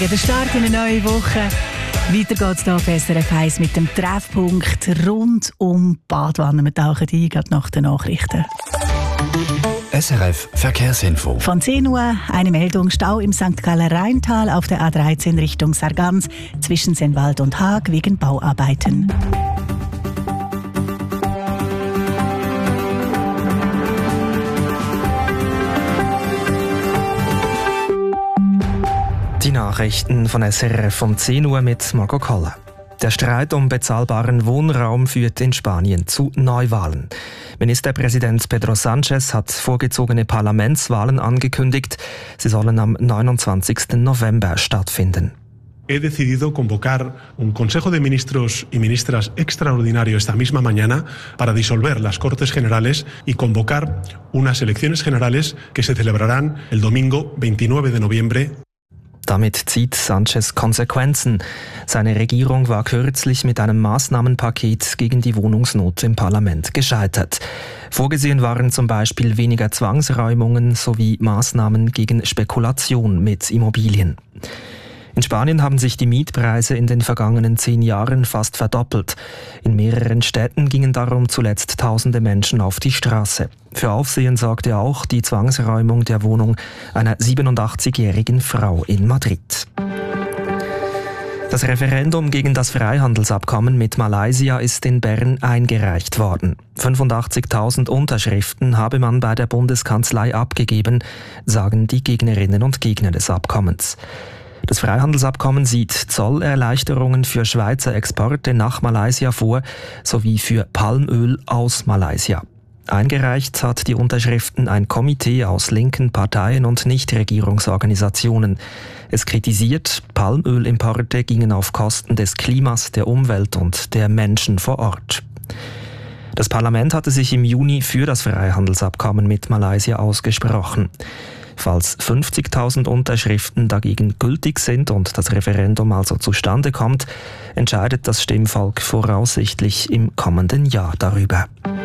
Der Start in eine neue Woche. Weiter geht's hier auf SRF 1 mit dem Treffpunkt rund um Badwanne. Wir tauchen ein, gerade nach den Nachrichten. SRF Verkehrsinfo. Von 10 Uhr eine Meldung: Stau im St. Galler Rheintal auf der A13 Richtung Sargans zwischen Sennwald und Haag wegen Bauarbeiten. Die Nachrichten von SRF um 10 Uhr mit Marco Koller. Der Streit um bezahlbaren Wohnraum führt in Spanien zu Neuwahlen. Ministerpräsident Pedro Sánchez hat vorgezogene Parlamentswahlen angekündigt. Sie sollen am 29. November stattfinden. He decidido convocar un Consejo de Ministros y Ministras extraordinario esta misma mañana para disolver las Cortes Generales y convocar unas elecciones generales que se celebrarán el domingo 29 de noviembre. Damit zieht Sánchez Konsequenzen. Seine Regierung war kürzlich mit einem Maßnahmenpaket gegen die Wohnungsnot im Parlament gescheitert. Vorgesehen waren zum Beispiel weniger Zwangsräumungen sowie Maßnahmen gegen Spekulation mit Immobilien. In Spanien haben sich die Mietpreise in den vergangenen 10 Jahren fast verdoppelt. In mehreren Städten gingen darum zuletzt tausende Menschen auf die Straße. Für Aufsehen sorgte auch die Zwangsräumung der Wohnung einer 87-jährigen Frau in Madrid. Das Referendum gegen das Freihandelsabkommen mit Malaysia ist in Bern eingereicht worden. 85.000 Unterschriften habe man bei der Bundeskanzlei abgegeben, sagen die Gegnerinnen und Gegner des Abkommens. Das Freihandelsabkommen sieht Zollerleichterungen für Schweizer Exporte nach Malaysia vor, sowie für Palmöl aus Malaysia. Eingereicht hat die Unterschriften ein Komitee aus linken Parteien und Nichtregierungsorganisationen. Es kritisiert, Palmölimporte gingen auf Kosten des Klimas, der Umwelt und der Menschen vor Ort. Das Parlament hatte sich im Juni für das Freihandelsabkommen mit Malaysia ausgesprochen. Falls 50.000 Unterschriften dagegen gültig sind und das Referendum also zustande kommt, entscheidet das Stimmvolk voraussichtlich im kommenden Jahr darüber.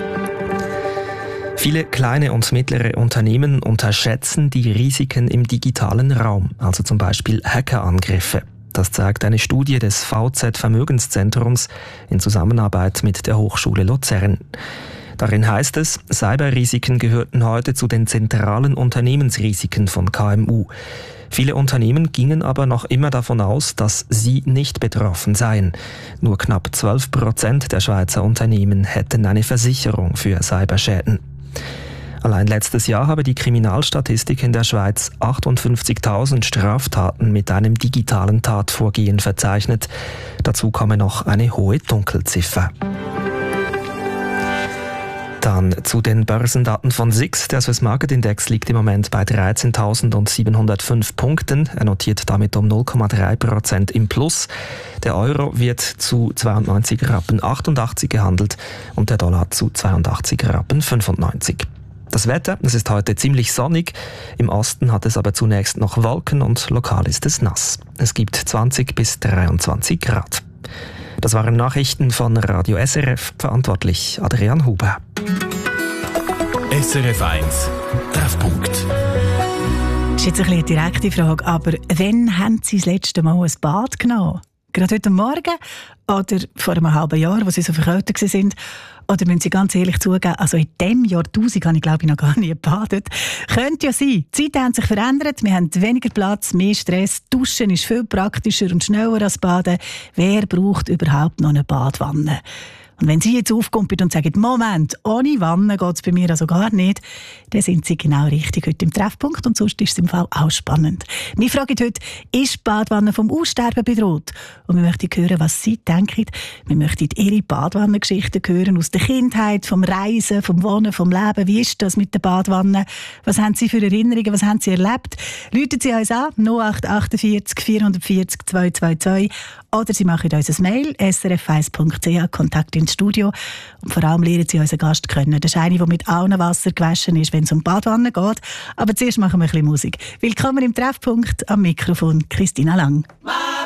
Viele kleine und mittlere Unternehmen unterschätzen die Risiken im digitalen Raum, also zum Beispiel Hackerangriffe. Das zeigt eine Studie des VZ Vermögenszentrums in Zusammenarbeit mit der Hochschule Luzern. Darin heißt es, Cyberrisiken gehörten heute zu den zentralen Unternehmensrisiken von KMU. Viele Unternehmen gingen aber noch immer davon aus, dass sie nicht betroffen seien. Nur knapp 12% der Schweizer Unternehmen hätten eine Versicherung für Cyberschäden. Allein letztes Jahr habe die Kriminalstatistik in der Schweiz 58.000 Straftaten mit einem digitalen Tatvorgehen verzeichnet. Dazu komme noch eine hohe Dunkelziffer. Dann zu den Börsendaten von SIX. Der Swiss Market Index liegt im Moment bei 13.705 Punkten. Er notiert damit um 0,3% im Plus. Der Euro wird zu 92,88 Rappen gehandelt und der Dollar zu 82,95 Rappen. Das Wetter, es ist heute ziemlich sonnig. Im Osten hat es aber zunächst noch Wolken und lokal ist es nass. Es gibt 20 bis 23 Grad. Das waren Nachrichten von Radio SRF, verantwortlich Adrian Huber. SRF 1 Treffpunkt. Das ist jetzt eine direkte Frage, aber wann haben Sie das letzte Mal ein Bad genommen? Gerade heute Morgen oder vor einem halben Jahr, wo Sie so verkältet waren? Oder müssen Sie ganz ehrlich zugeben, also in diesem Jahrtausend habe ich glaube ich noch gar nie gebadet. Könnte ja sein. Die Zeiten haben sich verändert, wir haben weniger Platz, mehr Stress, Duschen ist viel praktischer und schneller als Baden. Wer braucht überhaupt noch eine Badwanne? Und wenn Sie jetzt aufkommen und sagen, Moment, ohne Wanne geht es bei mir also gar nicht, dann sind Sie genau richtig heute im Treffpunkt und sonst ist es im Fall auch spannend. Wir fragen heute, ist die Badwanne vom Aussterben bedroht? Und wir möchten hören, was Sie denken. Wir möchten Ihre Badwannengeschichten hören aus der Kindheit, vom Reisen, vom Wohnen, vom Leben. Wie ist das mit der Badwanne? Was haben Sie für Erinnerungen? Was haben Sie erlebt? Rufen Sie uns an, 0848 440 222 oder Sie machen uns ein Mail, srf1.ch, Kontakt ins Studio. Und vor allem lernen Sie unseren Gast kennen. Das ist eine, die mit allen Wasser gewaschen ist, wenn es um Badwanne geht. Aber zuerst machen wir ein bisschen Musik. Willkommen im Treffpunkt, am Mikrofon Christina Lang.